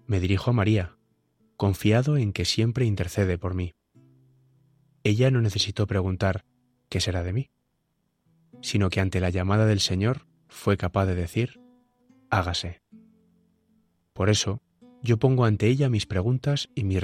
me dirijo a María, confiado en que siempre intercede por mí. Ella no necesitó preguntar ¿qué será de mí?, sino que ante la llamada del Señor fue capaz de decir hágase. Por eso, yo pongo ante ella mis preguntas y mis